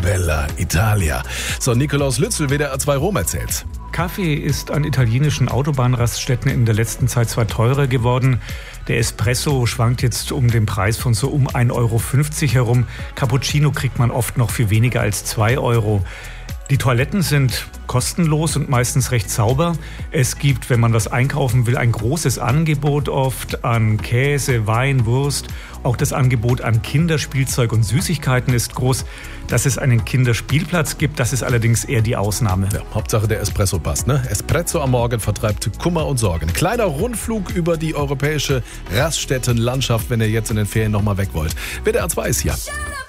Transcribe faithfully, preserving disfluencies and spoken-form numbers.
Bella Italia. So, Nikolaus Lützel, W D R zwei Rom erzählt. Kaffee ist an italienischen Autobahnraststätten in der letzten Zeit zwar teurer geworden. Der Espresso schwankt jetzt um den Preis von so um ein Euro fünfzig herum. Cappuccino kriegt man oft noch für weniger als zwei Euro. Die Toiletten sind kostenlos und meistens recht sauber. Es gibt, wenn man was einkaufen will, ein großes Angebot oft an Käse, Wein, Wurst. Auch das Angebot an Kinderspielzeug und Süßigkeiten ist groß. Dass es einen Kinderspielplatz gibt, das ist allerdings eher die Ausnahme. Ja, Hauptsache der Espresso passt, ne? Espresso am Morgen vertreibt Kummer und Sorgen. Kleiner Rundflug über die europäische Raststättenlandschaft, wenn ihr jetzt in den Ferien noch mal weg wollt. W D R zwei ist hier.